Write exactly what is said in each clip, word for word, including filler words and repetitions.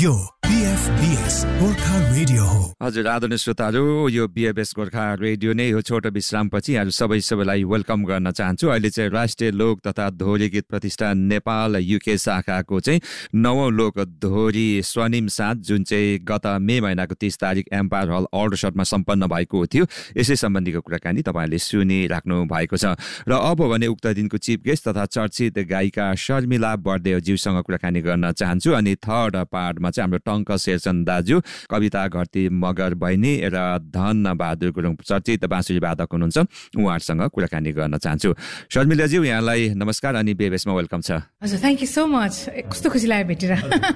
यो बीएफबीएस गोर्खा रेडियो हो। हजुर आदरणीय श्रोताहरू, यो बीएफबीएस गोर्खा रेडियो नै हो। छोटो विश्रामपछि आज सबै सबैलाई वेलकम गर्न चाहन्छु। अहिले चाहिँ राष्ट्रिय लोक तथा दोहोरी गीत प्रतिष्ठान नेपाल युके शाखाको चाहिँ नवौं लोक दोहोरी स्वर्णिम साथ, जुन चाहिँ गत मे महिनाको तीस तारिक एम्पायर हल अल्डरसटमा सम्पन्न भएको थियो, यसै सम्बन्धीको कुराकानी तपाईँहरूले सुनिराख्नु भएको छ। र अब भने उक्त दिनको चिफ गेस्ट तथा चर्चित गायिका शर्मिला बर्देवज्यूसँग कुराकानी गर्न चाहन्छु। अनि थर्ड पार्टमा चाहिँ हाम्रो टङ्क शेरचन दाजु, कविता घरती मगर बहिनी र धन बहादुर गुरुङ चर्चित बाँसुरी वादक हुनुहुन्छ, उहाँहरूसँग कुराकानी गर्न चाहन्छु। शर्मिलाज्यू, यहाँलाई नमस्कार अनि बीएफबीएसमा वेलकम छ। हजुर, थ्याङ्क यू सो मच। कस्तो खुसी लाग्यो भेटेर।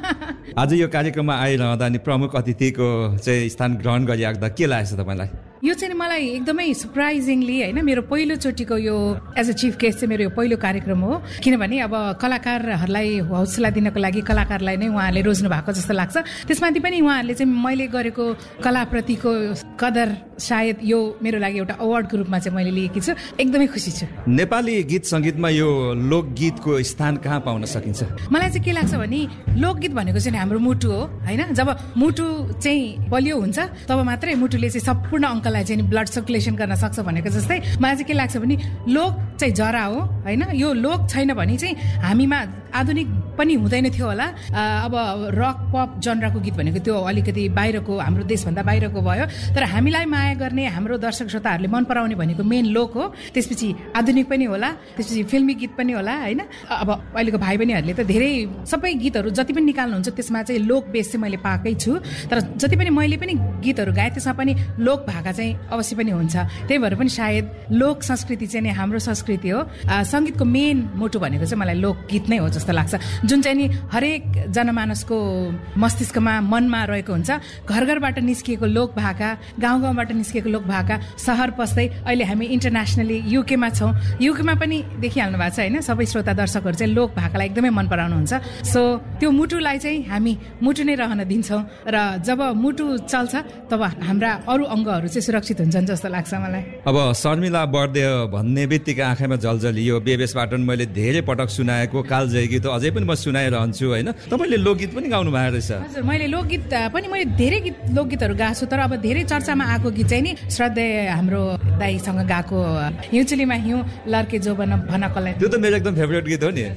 आज यो कार्यक्रममा आइरहँदा अनि प्रमुख अतिथिको चाहिँ स्थान ग्रहण गरिराख्दा के लागेको छ तपाईँलाई? यो चाहिँ मलाई एकदमै सरप्राइजिङली होइन, मेरो पहिलोचोटिको यो एज अ चिफ गेस्ट चाहिँ मेरो यो पहिलो कार्यक्रम हो। किनभने अब कलाकारहरूलाई हौसला दिनको लागि कलाकारलाई नै उहाँहरूले रोज्नु भएको जस्तो लाग्छ। त्यसमाथि पनि उहाँहरूले चाहिँ मैले गरेको कलाप्रतिको कदर सायद यो मेरो लागि एउटा अवार्डको रूपमा चाहिँ मैले लिएकी छु। एकदमै खुसी छु। नेपाली गीत सङ्गीतमा यो लोकगीतको स्थान कहाँ पाउन सकिन्छ? मलाई चाहिँ के लाग्छ भने लोकगीत भनेको चाहिँ हाम्रो मुटु हो होइन। जब मुटु चाहिँ बलियो हुन्छ तब मात्रै मुटुले चाहिँ सम्पूर्ण अङ्कलाई चाहिँ ब्लड सर्कुलेसन गर्न सक्छ भनेको जस्तै मलाई चाहिँ के लाग्छ भने लोक चाहिँ जरा हो होइन। यो लोक छैन भने चाहिँ हामीमा आधुनिक पनि हुँदैन थियो होला। अब रक पप जनराको गीत भनेको त्यो अलिकति बाहिरको, हाम्रो देशभन्दा बाहिरको भयो। तर हामीलाई माया गर्ने हाम्रो दर्शक श्रोताहरूले मन पराउने भनेको मेन लोक हो। त्यसपछि आधुनिक पनि होला, त्यसपछि फिल्मी गीत पनि होला होइन। अब अहिलेको भाइ बहिनीहरूले त धेरै सबै गीतहरू जति पनि निकाल्नुहुन्छ त्यसमा चाहिँ लोक बेस चाहिँ मैले पाएकै छु। तर जति पनि मैले पनि गीतहरू गाएँ त्यसमा पनि लोक भाका चाहिँ अवश्य पनि हुन्छ। त्यही भएर पनि सायद लोक संस्कृति चाहिँ नि हाम्रो संस्कृति हो। सङ्गीतको मेन मोटो भनेको चाहिँ मलाई लोकगीत नै हो जस्तो लाग्छ, जुन चाहिँ नि हरेक जनमानसको मस्तिष्कमा मनमा रहेको हुन्छ। घर घरबाट निस्किएको लोक भाका, गाउँ गाउँबाट निस्किएको लोक भाका, सहर पस्दै अहिले हामी इन्टरनेसनली युकेमा छौँ। युकेमा पनि देखिहाल्नु भएको छ होइन, सबै श्रोता दर्शकहरू चाहिँ लोक भाकालाई एकदमै मन पराउनुहुन्छ। सो त्यो मुटुलाई चाहिँ हामी मुटु नै रहन दिन्छौँ र जब मुटु चल्छ तब हाम्रा अरू अङ्गहरू चाहिँ सुरक्षित हुन्छन् जस्तो लाग्छ मलाई। अब शर्मिला बर्देव भन्ने बित्तिकै आँखामा जलजली, यो बीएफबीएसबाट मैले धेरै पटक सुनाएको कालजयी गीत अझै पनि म सुनाइरहन्छु होइन। तपाईँले लोकगीत पनि गाउनु भएको रहेछ? हजुर, मैले लोकगीत पनि मैले धेरै गीत लोकगीतहरू गाएको छु। तर अब धेरै चर्चामा आएको गीत चाहिँ नि श्रद्धेय हाम्रो दाईसँग गाएको हिउँचुलीमा हिउँ लर्के जोबन भनकलाई, त्यो त मेरो एकदम फेभरेट गीत हो नि।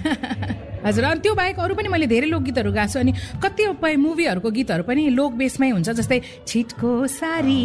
हजुर, अनि त्यो बाहेक अरू पनि मैले धेरै लोकगीतहरू गाएको छु। अनि कतिपय मुभीहरूको गीतहरू पनि लोक बेसमै हुन्छ, जस्तै छिटको सारी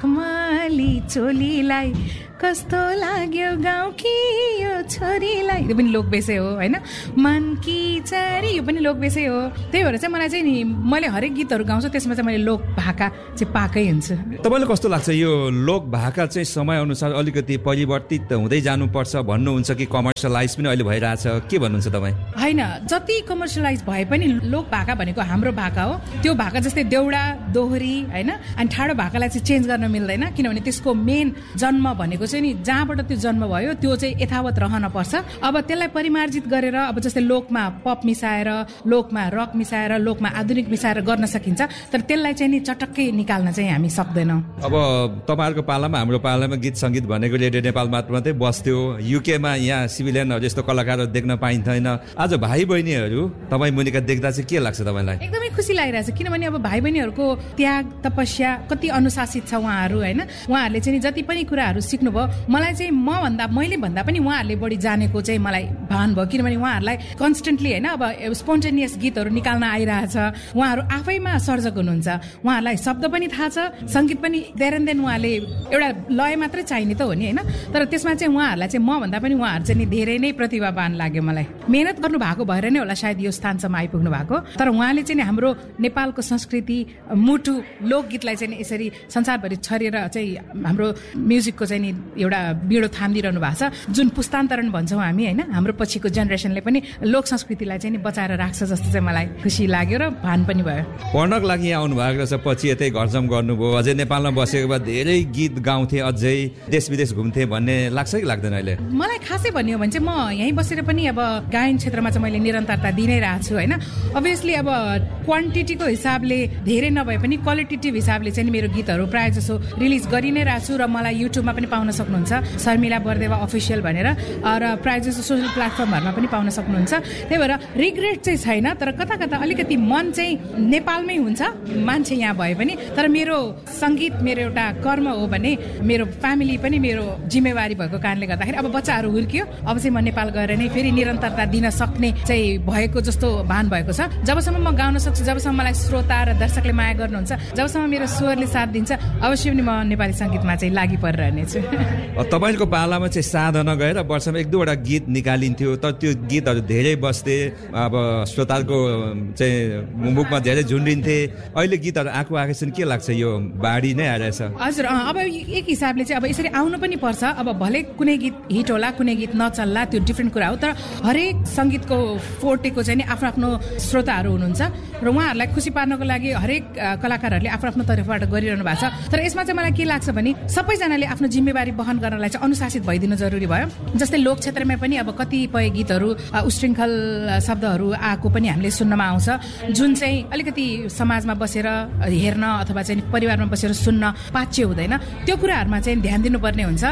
मखमली चोलीलाई कस्तो लाग्यो गाउँकी यो छोरीलाई, यो पनि लोक बेसै हो होइन। मन की चारी, यो पनि लोक बेसै हो। त्यही भएर चाहिँ मलाई चाहिँ नि मैले हरेक गीतहरू गाउँछु त्यसमा चाहिँ मैले लोक भाका चाहिँ पाएकै हुन्छु। तपाईँलाई कस्तो लाग्छ यो लोक भाका चाहिँ समय अनुसार अलिकति परिवर्तित हुँदै जानुपर्छ भन्नुहुन्छ कि कमर्सियलाइज पनि अहिले भइरहेछ, के भन्नुहुन्छ तपाईँ? होइन, जति कमर्सियलाइज भए पनि लोक भाका भनेको हाम्रो भाका हो। त्यो भाका जस्तै देउडा दोहोरी होइन, अनि ठाडो भाकालाई चाहिँ चेन्ज गर्न मिल्दैन। किनभने त्यसको मेन जन्म भनेको चाहिँ नि जहाँबाट त्यो जन्म भयो त्यो चाहिँ यथावत रहन पर्छ। अब त्यसलाई परिमार्जित गरेर अब जस्तै लोकमा पप मिसाएर, लोकमा रक मिसाएर, लोकमा आधुनिक मिसाएर गर्न सकिन्छ। तर त्यसलाई चाहिँ नि चटक्कै निकाल्न चाहिँ हामी सक्दैनौँ। अब तपाईँहरूको पालामा हाम्रो पालामा गीत सङ्गीत भनेको रेडियो नेपाल मात्र मात्रै बस्थ्यो। युकेमा यहाँ सिभिलियनहरू जस्तो कलाकारहरू देख्न पाइन्थेन। आज भाइ बहिनीहरू तपाईँ मुनिका देख्दा चाहिँ के लाग्छ तपाईँलाई? एकदमै खुसी लागिरहेछ। किनभने अब भाइ बहिनीहरूको त्याग तपस्या कति अनुशासित छ उहाँहरू होइन। उहाँहरूले चाहिँ जति पनि कुराहरू सिक्नुभयो, मलाई चाहिँ म भन्दा मैले भन्दा पनि उहाँहरूले बढी जानेको चाहिँ मलाई भान भयो। किनभने उहाँहरूलाई कन्स्टेन्टली होइन अब स्पोन्टेनियस गीतहरू निकाल्न आइरहेछ। उहाँहरू आफैमा सर्जक हुनुहुन्छ, उहाँहरूलाई शब्द पनि थाहा छ, सङ्गीत पनि देयर एन्ड देन उहाँले एउटा लय मात्रै चाहिने त हो नि होइन। तर त्यसमा चाहिँ उहाँहरूलाई चाहिँ म भन्दा पनि उहाँहरू चाहिँ धेरै नै प्रतिभावान लाग्यो मलाई। मेहनत गर्नु भएको भएर नै होला सायद यो स्थानसम्म आइपुग्नु भएको। तर उहाँले चाहिँ हाम्रो नेपालको संस्कृति मुटु लोकगीतलाई चाहिँ यसरी संसारभरि छरिएर चाहिँ हाम्रो म्युजिकको चाहिँ नि एउटा बिडो थामिदिरहनु भएको छ, जुन पुस्तान्तरण भन्छौँ हामी होइन। हाम्रो पछिको जेनेरेसनले पनि लोक संस्कृतिलाई चाहिँ नि बचाएर राख्छ जस्तो चाहिँ मलाई खुसी लाग्यो र भान पनि भयो। पढ्नको लागि यहाँ आउनु भएको रहेछ, पछि यतै घरजम गर्नुभयो, अझै नेपालमा बसेको भए धेरै गीत गाउँथे, अझै देश विदेश घुम्थे भन्ने लाग्छ कि लाग्दैन अहिले? मलाई खासै भन्यो भने चाहिँ म यहीँ बसेर पनि अब गायन क्षेत्रमा चाहिँ मैले निरन्तरता दिइ नै रहेको छु होइन। अभियसली अब क्वान्टिटीको हिसाबले धेरै नभए पनि क्वालिटेटिभ हिसाबले चाहिँ मेरो गीतहरू प्रायः जसो रिलिज गरि नै रहेको छु र मलाई युट्युबमा पनि पाउन सक्नुहुन्छ, शर्मिला बर्देवा अफिसियल भनेर, र प्रायः जस्तो सोसियल प्लेटफर्महरूमा पनि पाउन सक्नुहुन्छ। त्यही भएर रिग्रेट चाहिँ छैन, तर कता कता अलिकति मन चाहिँ नेपालमै हुन्छ, मान्छे यहाँ भए पनि, तर मेरो सङ्गीत मेरो एउटा कर्म हो भने मेरो फ्यामिली पनि मेरो जिम्मेवारी भएको कारणले गर्दाखेरि अब बच्चाहरू हुर्कियो, अब चाहिँ म नेपाल गएर नै फेरि निरन्तरता दिन सक्ने चाहिँ भएको जस्तो भान भएको छ। जबसम्म म गाउन सक्छु, जबसम्म मलाई श्रोता र दर्शकले माया गर्नुहुन्छ, जबसम्म मेरो स्वरले साथ दिन्छ, अवश्य पनि म नेपाली सङ्गीतमा चाहिँ लागि परिरहनेछु। तपाईँको पालामा चाहिँ साधना गएर वर्षमा एक दुईवटा गीत निकालिन्थ्यो, तर त्यो गीतहरू धेरै बस्थे, अब श्रोताको चाहिँ मुखमा धेरै झुन्डिन्थे। अहिले गीतहरू आएको आएको छन्, के लाग्छ यो बाढी नै आइरहेछ? हजुर, अब एक हिसाबले चाहिँ अब यसरी आउनु पनि पर्छ। अब भले कुनै गीत हिट होला, कुनै गीत नचल्ला, त्यो डिफ्रेन्ट कुरा हो, तर हरेक सङ्गीतको फोर्टेको चाहिँ नि आफ्नो आफ्नो श्रोताहरू हुनुहुन्छ र उहाँहरूलाई खुसी पार्नको लागि हरेक कलाकारहरूले आफ्नो आफ्नो तर्फबाट गरिरहनु भएको छ। तर यसमा चाहिँ मलाई के लाग्छ भने सबैजनाले आफ्नो जिम्मेवारी वहन गर्नलाई चाहिँ अनुशासित भइदिनु जरुरी भयो। जस्तै लोक क्षेत्रमै पनि अब कतिपय गीतहरू उशृङ्खल शब्दहरू आएको पनि हामीले सुन्नमा आउँछ, जुन चाहिँ अलिकति समाजमा बसेर हेर्न अथवा चाहिँ परिवारमा बसेर सुन्न पाच्य हुँदैन। त्यो कुराहरूमा चाहिँ ध्यान दिनुपर्ने हुन्छ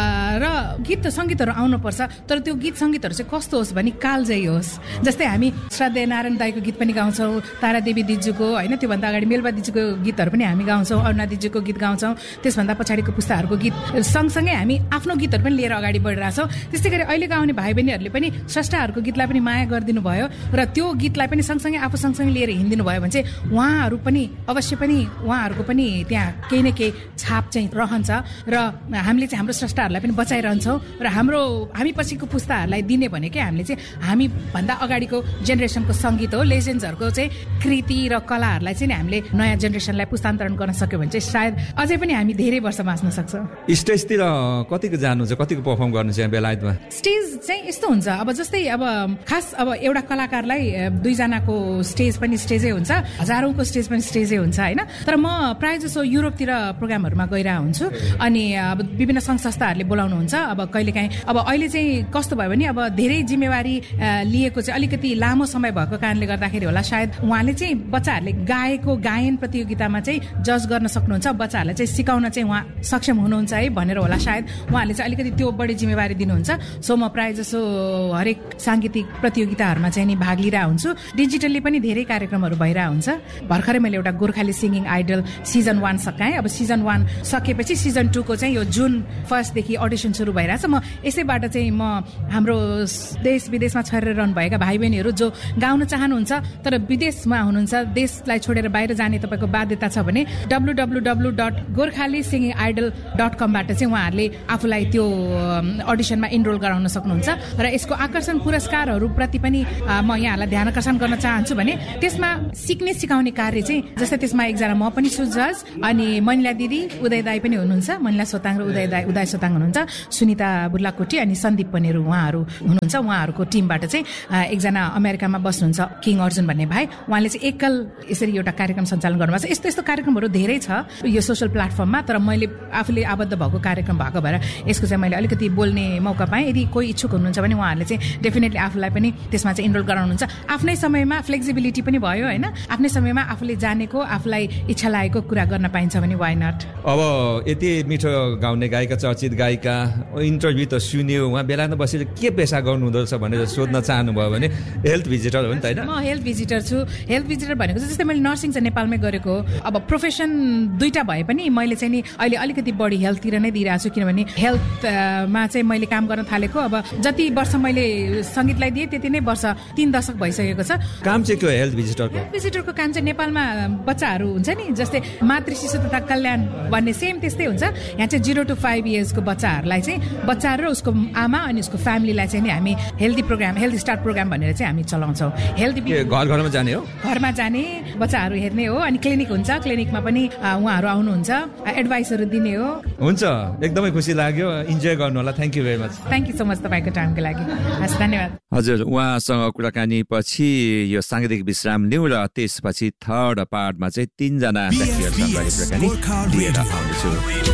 र गीत सङ्गीतहरू आउनुपर्छ, तर त्यो गीत सङ्गीतहरू चाहिँ कस्तो होस् भने कालजयी होस्। जस्तै हामी श्रद्धेय नारायण दाईको गीत पनि गाउँछौँ, तारादेवी दिजुको होइन, त्योभन्दा अगाडि मेलबा दिजुको गीतहरू पनि हामी गाउँछौँ, अरुणा दिजुको गीत गाउँछौँ, त्यसभन्दा पछाडिको पुस्ताहरूको गीत सँगसँगै हामी आफ्नो गीतहरू पनि लिएर अगाडि बढिरहेछौँ। त्यस्तै गरी अहिलेको आउने भाइ बहिनीहरूले पनि स्रष्टाहरूको गीतलाई पनि माया गरिदिनु भयो र त्यो गीतलाई पनि सँगसँगै आफू सँगसँगै लिएर हिँडिदिनु भयो भने चाहिँ उहाँहरू पनि अवश्य पनि उहाँहरूको पनि त्यहाँ केही न केही छाप चाहिँ रहन्छ र हामीले चाहिँ हाम्रो स्रष्टाहरूलाई पनि बचाइरहन्छौँ र हाम्रो हामी पछिको पुस्ताहरूलाई दिने भनेकै हामीले चाहिँ हामी भन्दा अगाडिको जेनेरेसनको सङ्गीत हो, लेजेन्ड्सहरूको चाहिँ कृति र कलाहरूलाई चाहिँ हामीले नयाँ जेनेरेसनलाई पुस्तान्तरण गर्न सक्यो भने चाहिँ सायद अझै पनि हामी धेरै वर्ष बाँच्न सक्छौँ। स्टेजतिर कतिको जानुहुन्छ, कतिको पर्फर्म गर्नु चाहिँ बेलायतमा? स्टेज चाहिँ यस्तो हुन्छ, अब जस्तै अब खास अब एउटा कलाकारलाई दुईजनाको स्टेज पनि स्टेजै हुन्छ, हजारौँको स्टेज पनि स्टेजै हुन्छ होइन। तर म प्रायः जसो युरोपतिर प्रोग्रामहरूमा गइरहेको हुन्छु, अनि अब विभिन्न सङ्घ संस्थाहरूले बोलाउनुहुन्छ। अब कहिलेकाहीँ अब अहिले चाहिँ कस्तो भयो भने अब धेरै जिम्मेवारी लिएको चाहिँ अलिकति लामो समय भएको कारणले गर्दाखेरि होला, सायद उहाँले चाहिँ बच्चाहरूले गाएको गायन प्रतियोगितामा चाहिँ जज गर्न सक्नुहुन्छ, बच्चाहरूलाई चाहिँ सिकाउन चाहिँ उहाँ सक्षम हुनुहुन्छ है भनेर होला, सायद उहाँहरूले चाहिँ अलिकति त्यो बढी जिम्मेवारी दिनुहुन्छ। सो म प्रायः जसो हरेक साङ्गीतिक प्रतियोगिताहरूमा चाहिँ नि भाग लिइरहेको हुन्छु। डिजिटल्ली पनि धेरै कार्यक्रमहरू भइरहेको हुन्छ। भर्खरै मैले एउटा Gorkhali singing idol season one सकाएँ। अब सिजन वान सकेपछि सिजन टूको चाहिँ यो जुन फर्स्टदेखि अडिसन सुरु भइरहेछ। म यसैबाट चाहिँ म हाम्रो देश विदेशमा छरेर रहनुभएका भाइ बहिनीहरू जो गाउन चाहनुहुन्छ तर विदेशमा हुनुहुन्छ, देशलाई छोडेर बाहिर जाने तपाईँको बाध्यता छ भने W W W dot Gorkhali singing idol dot कमबाट चाहिँ उहाँहरूले आफूलाई त्यो अडिसनमा इनरोल गराउन सक्नुहुन्छ। र यसको आकर्षण पुरस्कारहरूप्रति पनि म यहाँहरूलाई ध्यान आकर्षण गर्न चाहन्छु भने त्यसमा सिक्ने सिकाउने कार्य चाहिँ जस्तै त्यसमा एकजना म पनि छु जज, अनि मनिला दिदी, उदय दाई पनि हुनुहुन्छ, मनिला सोताङ र उदय दाई उदय सोताङ हुनुहुन्छ, सुनिता बुर्लाकोटी अनि सन्दीप पनेरू उहाँहरू हुनुहुन्छ। उहाँहरूको टिमबाट चाहिँ एकजना अमेरिकामा बस्नुहुन्छ किङ अर्जुन भन्ने भाइ, उहाँले चाहिँ एकल यसरी एउटा कार्यक्रम सञ्चालन गर्नुभएको छ। यस्तो यस्तो कार्यक्रमहरू धेरै छ यो सोसियल प्लेटफर्ममा, तर मैले आफूले आबद्ध भएको कार्यक्रम भएको भएर यसको चाहिँ मैले अलिकति बोल्ने मौका पाएँ। यदि कोही इच्छुक हुनुहुन्छ भने उहाँहरूले चाहिँ डेफिनेटली आफूलाई पनि त्यसमा चाहिँ इनरोल गराउनुहुन्छ। आफ्नै समयमा फ्लेक्सिबिलिटी पनि भयो होइन, आफ्नै समयमा आफूले जानेको आफूलाई इच्छा लागेको कुरा गर्न पाइन्छ भने वाइ नट। अब यति मिठो गाउने गायिका, चर्चित गायिका, इन्टरभ्यू त सुन्यो, उहाँ बेलामा बसेर के पेसा गर्नुहुँदो रहेछ भनेर सोध्न चाहनुभयो भने हेल्थ भिजिटर हो नि त होइन? म हेल्थ भिजिटर छु। हेल्थ भिजिटर भनेको चाहिँ जस्तै मैले नर्सिङ चाहिँ नेपालमै गरेको। अब प्रोफेसन दुईटा भए पनि मैले चाहिँ नि अहिले अलिकति बढी हेल्थतिर नै दिइरहेको छु, किनभने हेल्थमा चाहिँ मैले काम गर्न थालेको अब जति वर्ष मैले सङ्गीतलाई दिएँ त्यति नै वर्ष तीन दशक भइसकेको छ। काम चाहिँ के हो हेल्थ भिजिटरको? हेल्थ भिजिटरको काम चाहिँ नेपालमा बच्चाहरू हुन्छ नि, जस्तै मातृ शिशु तथा कल्याण भन्ने सेम त्यस्तै हुन्छ। यहाँ चाहिँ जिरो टु फाइभ इयर्सको बच्चाहरूलाई चाहिँ बच्चा र उसको आमा अनि उसको फ्यामिलीलाई चाहिँ नि हामी healthy programme, health start programme भनेर चाहिँ हामी चलाउँछौँ। हेल्थ घर घरमा जाने हो, घरमा जाने, बच्चाहरू हेर्ने हो, अनि क्लिनिक हुन्छ, क्लिनिकमा पनि उहाँहरू आउनुहुन्छ, एडभाइसहरू दिने हो। हुन्छ, एकदमै खुसी लाग्यो, इन्जोय गर्नु होला। Thank you very much. Thank you so much तपाईँको टाइमको लागि। हस्, धन्यवाद। हजुर, उहाँसँग कुराकानी पछि यो साङ्गीतिक विश्राम लिउँ र त्यसपछि थर्ड पार्टमा चाहिँ तीनजना व्यक्तिहरूसँग कुराकानी लिएर आउनेछु।